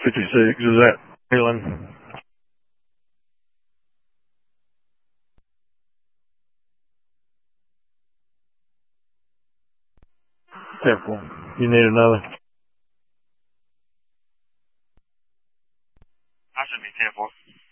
56, is that Leland? Careful. You need another? I should be 10-4.